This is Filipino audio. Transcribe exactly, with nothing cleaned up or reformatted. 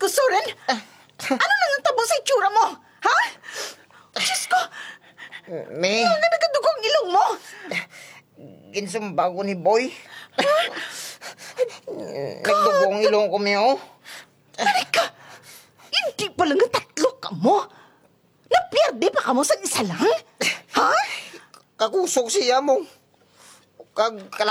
ko, Soren? Ano nang natabo sa itsura mo? Ha? Diyos ko! May Ano na nagkadugo ang ilong mo? ginsumbago ni Boy. Nagdugo ang ilong ko, Mio. Marika! Hindi pa lang ang tatlo ka mo. Napiyerde pa ka mo sa isa lang? Ha? Kakusog siya mo. Kag